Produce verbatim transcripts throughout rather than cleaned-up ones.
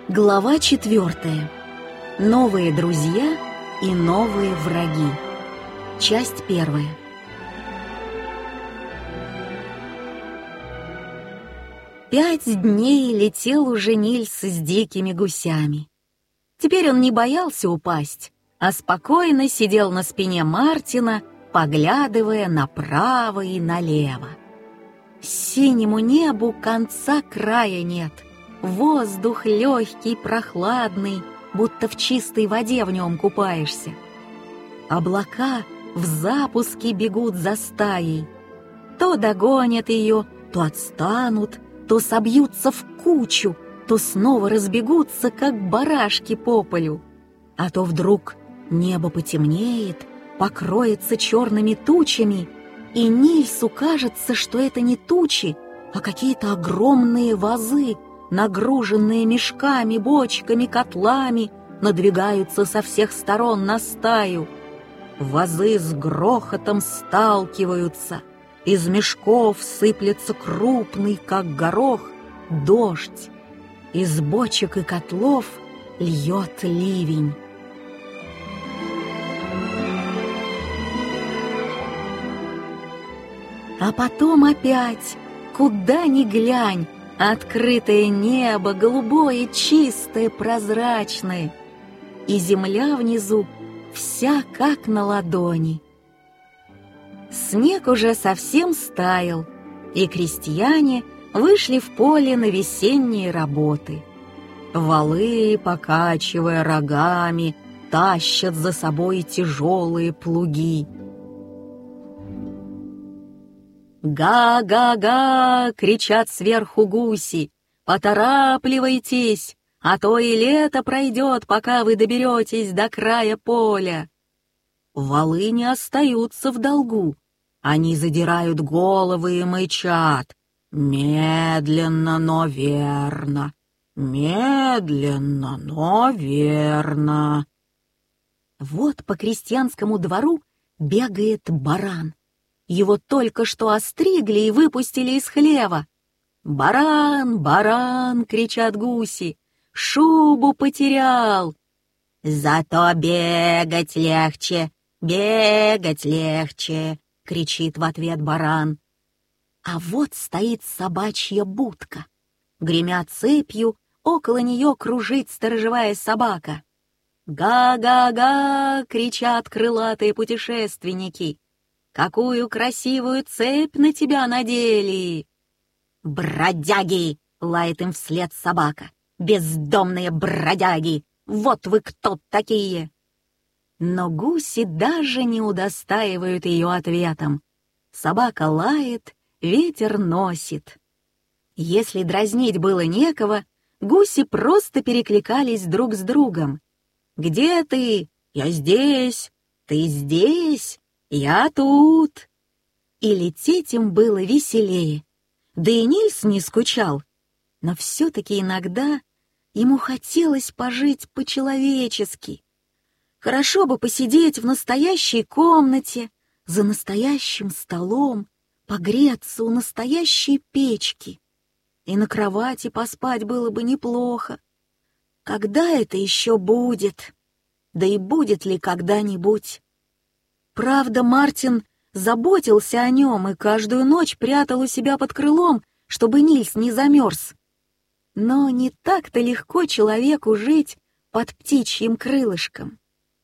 Глава четвертая. Новые друзья и новые враги. Часть первая. Пять дней летел уже Нильс с дикими гусями. Теперь он не боялся упасть, а спокойно сидел на спине Мартина, поглядывая направо и налево. Синему небу конца края нет. Воздух легкий, прохладный, будто в чистой воде в нем купаешься. Облака в запуске бегут за стаей. То догонят ее, то отстанут, то собьются в кучу, то снова разбегутся, как барашки по полю. А то вдруг небо потемнеет, покроется черными тучами, и Нильсу кажется, что это не тучи, а какие-то огромные вазы, нагруженные мешками, бочками, котлами, надвигаются со всех сторон на стаю. Вазы с грохотом сталкиваются, из мешков сыплется крупный, как горох, дождь. Из бочек и котлов льет ливень. А потом опять, куда ни глянь, открытое небо, голубое, чистое, прозрачное, и земля внизу вся как на ладони. Снег уже совсем стаял, и крестьяне вышли в поле на весенние работы. Валы, покачивая рогами, тащат за собой тяжелые плуги. «Га-га-га!» — кричат сверху гуси. «Поторапливайтесь, а то и лето пройдет, пока вы доберетесь до края поля». Валы не остаются в долгу. Они задирают головы и мычат. «Медленно, но верно! Медленно, но верно!» Вот по крестьянскому двору бегает баран. Его только что остригли и выпустили из хлева. «Баран, баран!» — кричат гуси. «Шубу потерял!» «Зато бегать легче, бегать легче!» — кричит в ответ баран. А вот стоит собачья будка. Гремя цепью, около нее кружит сторожевая собака. «Га-га-га!» — кричат крылатые путешественники. «Какую красивую цепь на тебя надели!» «Бродяги!» — лает им вслед собака. «Бездомные бродяги! Вот вы кто такие!» Но гуси даже не удостаивают ее ответом. Собака лает, ветер носит. Если дразнить было некого, гуси просто перекликались друг с другом. «Где ты? Я здесь! Ты здесь! Я тут!» И лететь им было веселее. Да и Нильс не скучал. Но все-таки иногда ему хотелось пожить по-человечески. Хорошо бы посидеть в настоящей комнате, за настоящим столом, погреться у настоящей печки. И на кровати поспать было бы неплохо. Когда это еще будет? Да и будет ли когда-нибудь? Правда, Мартин заботился о нем и каждую ночь прятал у себя под крылом, чтобы Нильс не замерз. Но не так-то легко человеку жить под птичьим крылышком.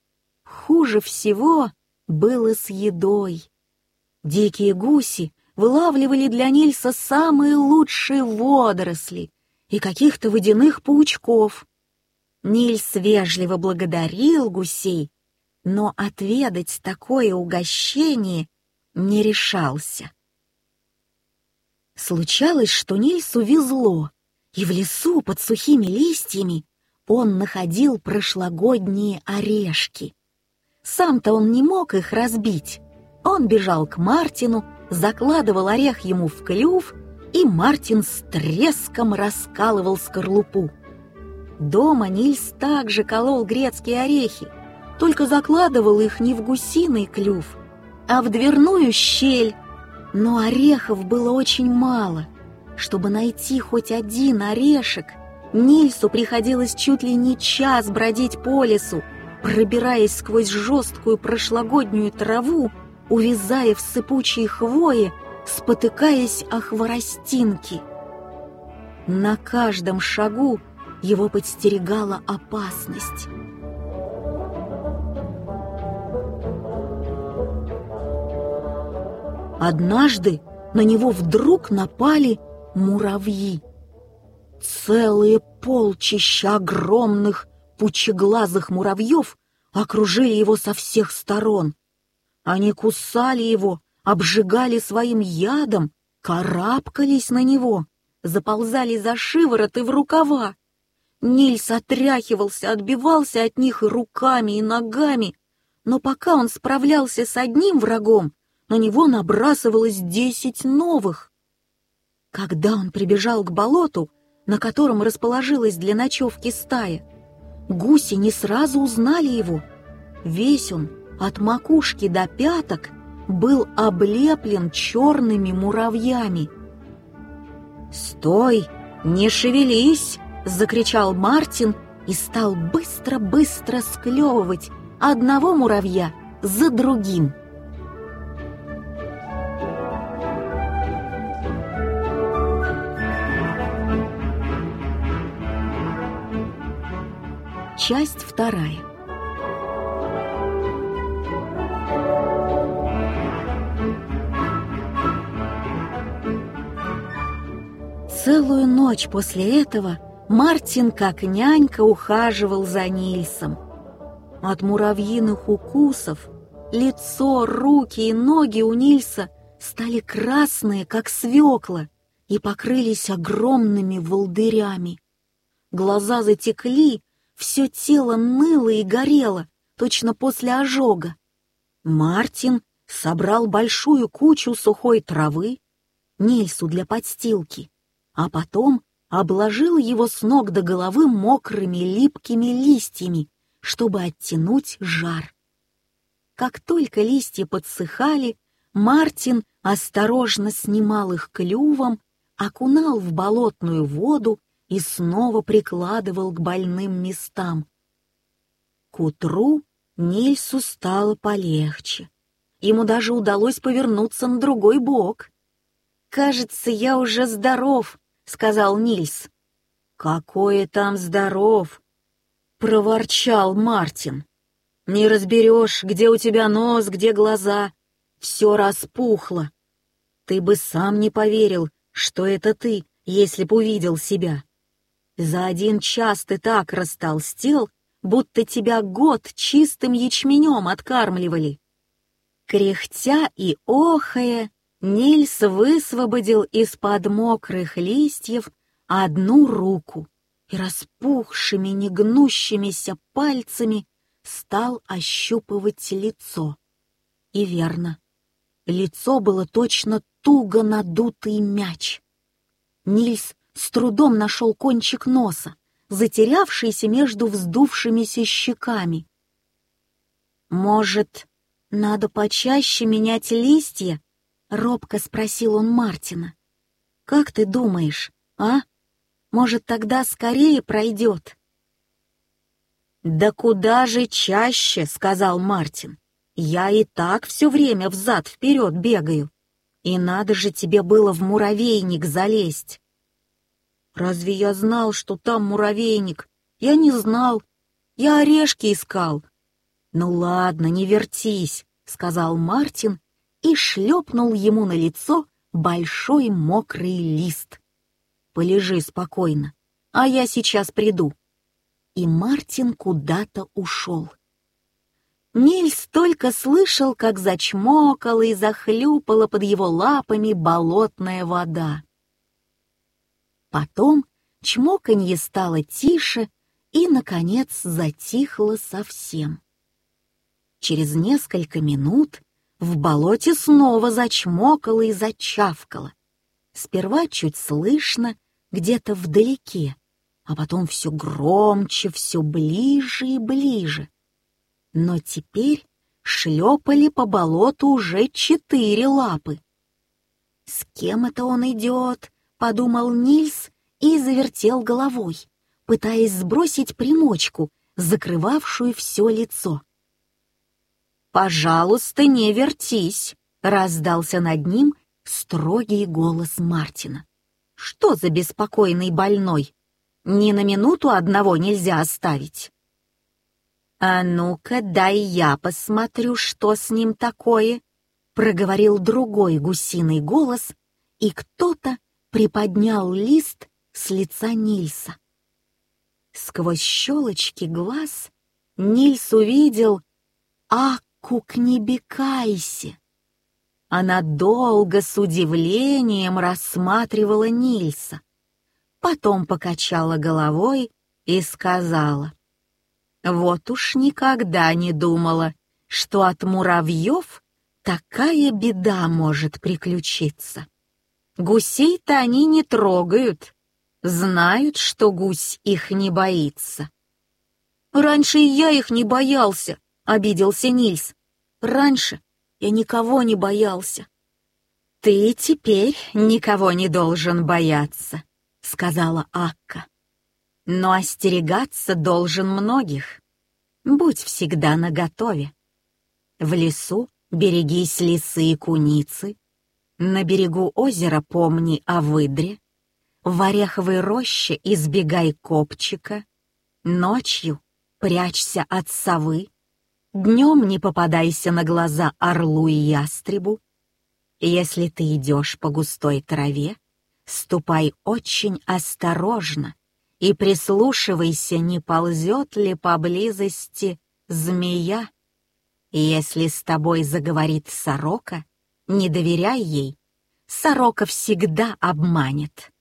Хуже всего было с едой. Дикие гуси вылавливали для Нильса самые лучшие водоросли и каких-то водяных паучков. Нильс вежливо благодарил гусей, но отведать такое угощение не решался. Случалось, что Нильсу везло, и в лесу под сухими листьями он находил прошлогодние орешки. Сам-то он не мог их разбить. Он бежал к Мартину, закладывал орех ему в клюв, и Мартин с треском раскалывал скорлупу. Дома Нильс также колол грецкие орехи, только закладывал их не в гусиный клюв, а в дверную щель. Но орехов было очень мало. Чтобы найти хоть один орешек, Нильсу приходилось чуть ли не час бродить по лесу, пробираясь сквозь жесткую прошлогоднюю траву, увязая в сыпучей хвое, спотыкаясь о хворостинки. На каждом шагу его подстерегала опасность. Однажды на него вдруг напали муравьи. Целые полчища огромных пучеглазых муравьев окружили его со всех сторон. Они кусали его, обжигали своим ядом, карабкались на него, заползали за шиворот и в рукава. Нильс отряхивался, отбивался от них и руками, и ногами, но пока он справлялся с одним врагом, на него набрасывалось десять новых. Когда он прибежал к болоту, на котором расположилась для ночевки стая, гуси не сразу узнали его. Весь он, от макушки до пяток, был облеплен черными муравьями. «Стой! Не шевелись!» — закричал Мартин и стал быстро-быстро склевывать одного муравья за другим. Часть вторая. Целую ночь после этого Мартин как нянька ухаживал за Нильсом. От муравьиных укусов лицо, руки и ноги у Нильса стали красные, как свекла, и покрылись огромными волдырями. Глаза затекли, все тело ныло и горело, точно после ожога. Мартин собрал большую кучу сухой травы, Нильсу для подстилки, а потом обложил его с ног до головы мокрыми липкими листьями, чтобы оттянуть жар. Как только листья подсыхали, Мартин осторожно снимал их клювом, окунал в болотную воду и снова прикладывал к больным местам. К утру Нильсу стало полегче. Ему даже удалось повернуться на другой бок. «Кажется, я уже здоров», — сказал Нильс. «Какое там здоров?» — проворчал Мартин. «Не разберешь, где у тебя нос, где глаза. Все распухло. Ты бы сам не поверил, что это ты, если б увидел себя. За один час ты так растолстел, будто тебя год чистым ячменем откармливали». Кряхтя и охая, Нильс высвободил из-под мокрых листьев одну руку и распухшими, негнущимися пальцами стал ощупывать лицо. И верно, лицо было точно туго надутый мяч. Нильс с трудом нашел кончик носа, затерявшийся между вздувшимися щеками. «Может, надо почаще менять листья?» — робко спросил он Мартина. «Как ты думаешь, а? Может, тогда скорее пройдет?» «Да куда же чаще?» — сказал Мартин. «Я и так все время взад-вперед бегаю. И надо же тебе было в муравейник залезть». «Разве я знал, что там муравейник? Я не знал. Я орешки искал». «Ну ладно, не вертись», — сказал Мартин и шлепнул ему на лицо большой мокрый лист. «Полежи спокойно, а я сейчас приду». И Мартин куда-то ушел. Нильс только слышал, как зачмокала и захлюпала под его лапами болотная вода. Потом чмоканье стало тише и, наконец, затихло совсем. Через несколько минут в болоте снова зачмокало и зачавкало. Сперва чуть слышно, где-то вдалеке, а потом все громче, все ближе и ближе. Но теперь шлепали по болоту уже четыре лапы. «С кем это он идет?» — подумал Нильс и завертел головой. пытаясь сбросить примочку, закрывавшую все лицо. «Пожалуйста, не вертись!» — раздался над ним строгий голос Мартина. «Что за беспокойный больной? Ни на минуту одного нельзя оставить!» «А ну-ка, дай я посмотрю, что с ним такое!» — проговорил другой гусиный голос, и кто-то приподнял лист с лица Нильса. Сквозь щелочки глаз Нильс увидел Акку Книбекайсе. Она долго с удивлением рассматривала Нильса, потом покачала головой и сказала: «Вот уж никогда не думала, что от муравьев такая беда может приключиться. Гусей-то они не трогают, знают, что гусь их не боится». «Раньше и я их не боялся», — обиделся Нильс. «Раньше я никого не боялся». «Ты теперь никого не должен бояться», — сказала Акка. «Но остерегаться должен многих. Будь всегда наготове. В лесу берегись лисы и куницы, на берегу озера помни о выдре, в ореховой роще избегай копчика, ночью прячься от совы, днем не попадайся на глаза орлу и ястребу. Если ты идешь по густой траве, ступай очень осторожно и прислушивайся, не ползет ли поблизости змея. Если с тобой заговорит сорока, не доверяй ей, сорока всегда обманет».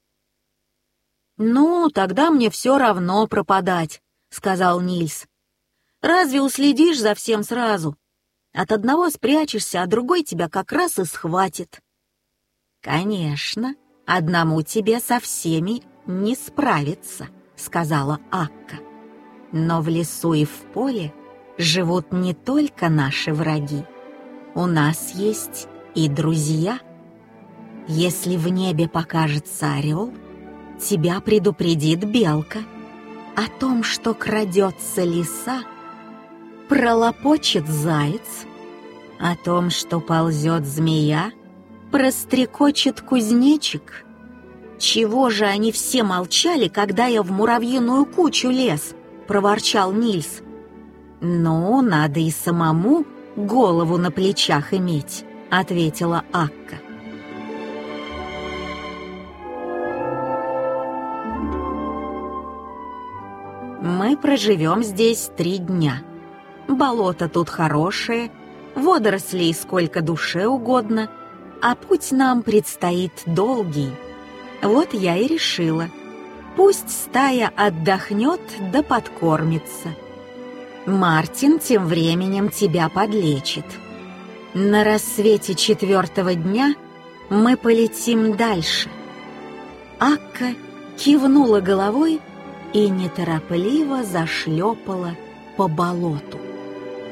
«Ну, тогда мне все равно пропадать», — сказал Нильс. «Разве уследишь за всем сразу? От одного спрячешься, а другой тебя как раз и схватит». «Конечно, одному тебе со всеми не справиться», — сказала Акка. «Но в лесу и в поле живут не только наши враги. У нас есть и друзья. Если в небе покажется орел, тебя предупредит белка. О том, что крадется лиса, пролопочет заяц. О том, что ползет змея, прострекочет кузнечик. «Чего же они все молчали, когда я в муравьиную кучу лез?» — проворчал Нильс. «Ну, надо и самому голову на плечах иметь», — ответила Акка. «Мы проживем здесь три дня. Болото тут хорошее, водорослей сколько душе угодно, а путь нам предстоит долгий. Вот я и решила, пусть стая отдохнет да подкормится. Мартин тем временем тебя подлечит. На рассвете четвертого дня мы полетим дальше». Акка кивнула головой и неторопливо зашлепала по болоту.